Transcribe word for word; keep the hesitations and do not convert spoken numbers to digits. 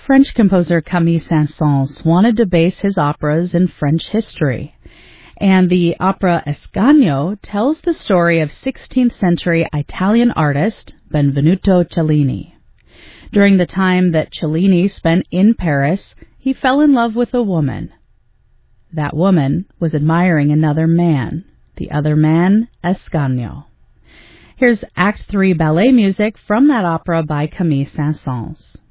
French composer Camille Saint-Saëns wanted to base his operas in French history, and the opera Ascanio tells the story of sixteenth century Italian artist Benvenuto Cellini. During the time that Cellini spent in Paris, he fell in love with a woman. That woman was admiring another man, the other man, Ascanio. Here's Act three ballet music from that opera by Camille Saint-Saëns.